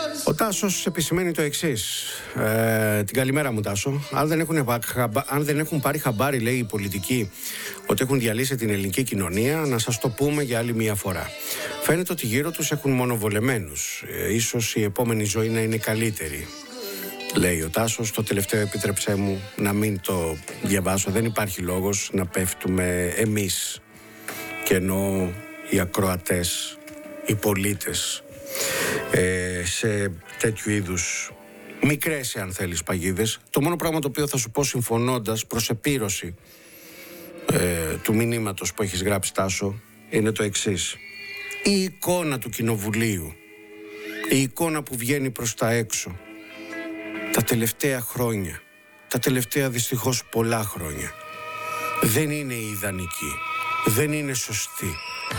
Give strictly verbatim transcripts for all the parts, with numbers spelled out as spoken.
Ο Τάσος επισημαίνει το εξής. Ε, την καλημέρα μου, Τάσο. Αν δεν, έχουν, αν δεν έχουν πάρει χαμπάρι, λέει, οι πολιτικοί, ότι έχουν διαλύσει την ελληνική κοινωνία, να σας το πούμε για άλλη μία φορά. Φαίνεται ότι γύρω τους έχουν μόνο βολεμένους. Ε, ίσως η επόμενη ζωή να είναι καλύτερη, λέει ο Τάσος. Το τελευταίο επίτρεψέ μου να μην το διαβάσω. Δεν υπάρχει λόγος να πέφτουμε εμείς, και ενώ οι ακροατές, οι πολίτες, ε, σε τέτοιου είδους μικρές, αν θέλεις, παγίδες. Το μόνο πράγμα το οποίο θα σου πω, συμφωνώντας προς επίρρωση ε, του μηνύματος που έχεις γράψει, Τάσο, είναι το εξής. Η εικόνα του κοινοβουλίου, η εικόνα που βγαίνει προς τα έξω τα τελευταία χρόνια, τα τελευταία δυστυχώς πολλά χρόνια, δεν είναι ιδανική, δεν είναι σωστή.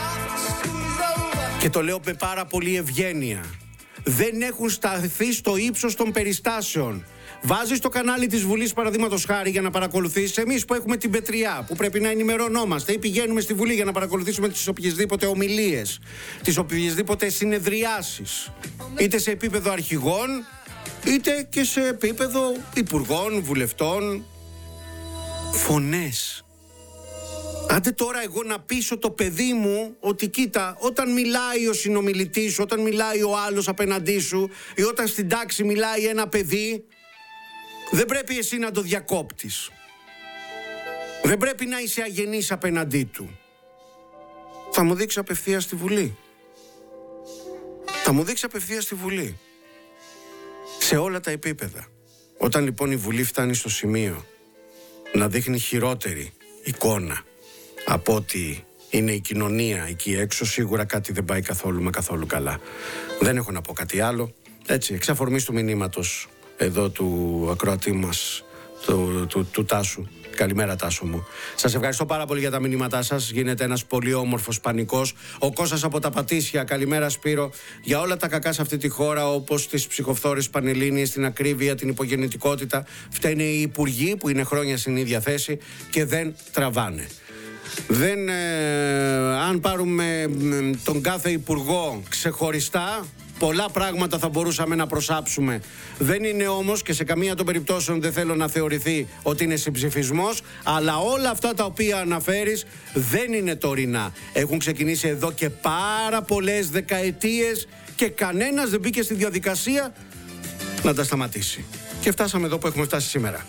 Και το λέω με πάρα πολύ ευγένεια. Δεν έχουν σταθεί στο ύψος των περιστάσεων. Βάζεις το κανάλι της Βουλής, παραδείγματος χάρη, για να παρακολουθήσεις. Εμείς που έχουμε την πετριά, που πρέπει να ενημερωνόμαστε, ή πηγαίνουμε στη Βουλή για να παρακολουθήσουμε τις οποιασδήποτε ομιλίες, τις οποιασδήποτε συνεδριάσεις, είτε σε επίπεδο αρχηγών, είτε και σε επίπεδο υπουργών, βουλευτών. Φωνές. Άντε τώρα εγώ να πείσω το παιδί μου ότι κοίτα, όταν μιλάει ο συνομιλητής σου, όταν μιλάει ο άλλος απέναντί σου, ή όταν στην τάξη μιλάει ένα παιδί, δεν πρέπει εσύ να το διακόπτεις. Δεν πρέπει να είσαι αγενής απέναντί του. Θα μου δείξει απευθείας στη Βουλή. Θα μου δείξει απευθείας στη Βουλή. Σε όλα τα επίπεδα. Όταν λοιπόν η Βουλή φτάνει στο σημείο να δείχνει χειρότερη εικόνα από ότι είναι η κοινωνία εκεί έξω, σίγουρα κάτι δεν πάει καθόλου με καθόλου καλά. Δεν έχω να πω κάτι άλλο. Έτσι, εξ αφορμής του μηνύματος εδώ του ακροατή μας, του, του, του Τάσου. Καλημέρα, Τάσο μου. Σας ευχαριστώ πάρα πολύ για τα μηνύματά σας. Γίνεται ένας πολύ όμορφος πανικός. Ο Κώστας από τα Πατήσια. Καλημέρα, Σπύρο. Για όλα τα κακά σε αυτή τη χώρα, όπως τις ψυχοφθόρες πανελλήνιες, την ακρίβεια, την υπογεννητικότητα, φταίνε οι υπουργοί που είναι χρόνια στην ίδια θέση και δεν τραβάνε. Δεν, ε, αν πάρουμε τον κάθε υπουργό ξεχωριστά, πολλά πράγματα θα μπορούσαμε να προσάψουμε. Δεν είναι όμως, και σε καμία των περιπτώσεων δεν θέλω να θεωρηθεί ότι είναι συμψηφισμός, αλλά όλα αυτά τα οποία αναφέρεις δεν είναι τωρινά. Έχουν ξεκινήσει εδώ και πάρα πολλές δεκαετίες και κανένας δεν μπήκε στη διαδικασία να τα σταματήσει. Και φτάσαμε εδώ που έχουμε φτάσει σήμερα.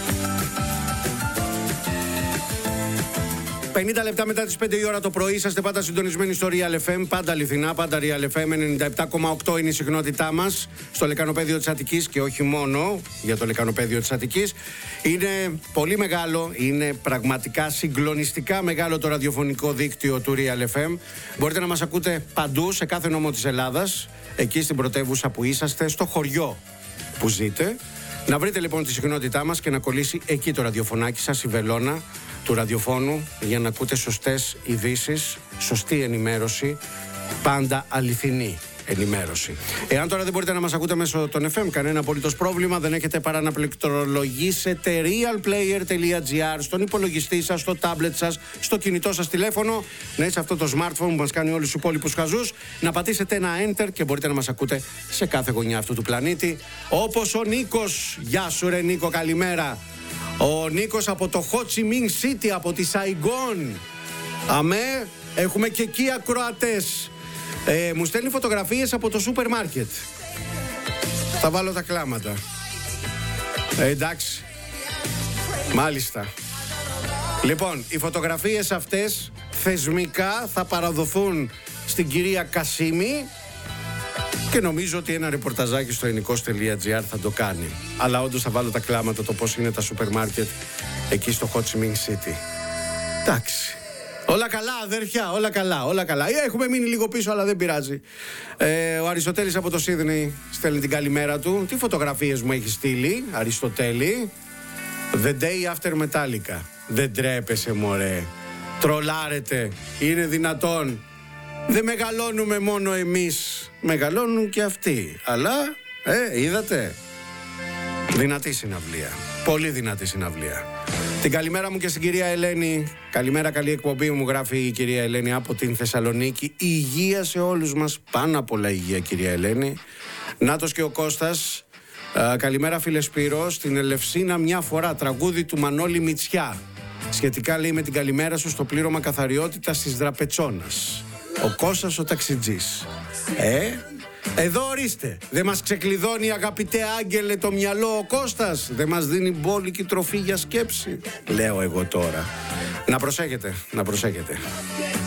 πενήντα λεπτά μετά τις πέντε η ώρα το πρωί, είσαστε πάντα συντονισμένοι στο Real εφ εμ, πάντα αληθινά, πάντα Real εφ εμ. ενενήντα επτά κόμμα οκτώ είναι η συχνότητά μας στο λεκανοπέδιο της Αττικής, και όχι μόνο για το λεκανοπέδιο της Αττικής. Είναι πολύ μεγάλο, είναι πραγματικά συγκλονιστικά μεγάλο το ραδιοφωνικό δίκτυο του Real εφ εμ. Μπορείτε να μας ακούτε παντού, σε κάθε νόμο της Ελλάδας, εκεί στην πρωτεύουσα που είσαστε, στο χωριό που ζείτε. Να βρείτε λοιπόν τη συχνότητά μας και να κολλήσει εκεί το ραδιοφωνάκι σας, η βελόνα του ραδιοφώνου, για να ακούτε σωστές ειδήσεις, σωστή ενημέρωση, πάντα αληθινή ενημέρωση. Εάν τώρα δεν μπορείτε να μας ακούτε μέσω των εφ εμ, κανένα απολύτως πρόβλημα, δεν έχετε παρά να πληκτρολογήσετε realplayer τελεία gr στον υπολογιστή σας, στο τάμπλετ σας, στο κινητό σας τηλέφωνο, ναι, σε αυτό το smartphone που μας κάνει όλους τους υπόλοιπους χαζούς, να πατήσετε ένα enter και μπορείτε να μας ακούτε σε κάθε γωνιά αυτού του πλανήτη. Όπως ο Νίκος. Γεια σου ρε Νίκο, καλημέρα. Ο Νίκος από το Ho Chi Minh City, από τη Σαϊγκόν. Αμέ, έχουμε και εκεί ακροατές. Ε, μου στέλνει φωτογραφίες από το σούπερ μάρκετ. Θα βάλω τα κλάματα. Ε, εντάξει. Μάλιστα. Λοιπόν, οι φωτογραφίες αυτές θεσμικά θα παραδοθούν στην κυρία Κασίμη, και νομίζω ότι ένα ρεπορταζάκι στο ενικός τελεία gr θα το κάνει. Αλλά όντως θα βάλω τα κλάματα το πώς είναι τα σούπερ μάρκετ εκεί στο Ho Chi Minh City. Εντάξει. Όλα καλά, αδέρφια, όλα καλά, όλα καλά. Έχουμε μείνει λίγο πίσω, αλλά δεν πειράζει. Ε, ο Αριστοτέλης από το Σίδνεϊ στέλνει την καλημέρα του. Τι φωτογραφίες μου έχει στείλει, Αριστοτέλη? The day after Metallica. Δεν τρέπεσαι, μωρέ. Τρολάρετε. Είναι δυνατόν? Δεν μεγαλώνουμε μόνο εμείς, μεγαλώνουν και αυτοί. Αλλά, ε, είδατε, δυνατή συναυλία. Πολύ δυνατή συναυλία. Την καλημέρα μου και στην κυρία Ελένη. Καλημέρα, καλή εκπομπή μου, γράφει η κυρία Ελένη από την Θεσσαλονίκη. Υγεία σε όλους μας, πάνω απ' όλα υγεία, κυρία Ελένη. Νάτος και ο Κώστας. Α, καλημέρα, φίλε Σπύρο. Στην Ελευσίνα μια φορά, τραγούδι του Μανώλη Μητσιά. Σχετικά, λέει, με την καλημέρα σου στο πλήρωμα καθαριότητας της Δραπετσόνας. Ο Κώστας ο ταξιτζής. Ε, εδώ ορίστε. Δεν μας ξεκλειδώνει, αγαπητέ άγγελε, το μυαλό ο Κώστας. Δεν μας δίνει μπόλικη τροφή για σκέψη. Λέω εγώ τώρα. Να προσέχετε, να προσέχετε.